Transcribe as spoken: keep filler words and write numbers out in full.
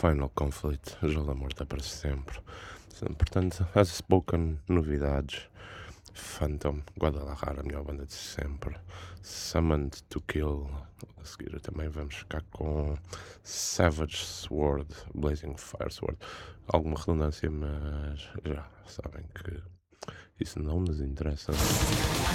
Final Conflict, Jogo da Morte para sempre. Portanto, As Spoken, novidades. Phantom, Guadalajara, a melhor banda de sempre. Summoned to Kill. A seguir também vamos ficar com Savage Sword, Blazing Fire Sword. Alguma redundância, mas já sabem que isso não nos interessa.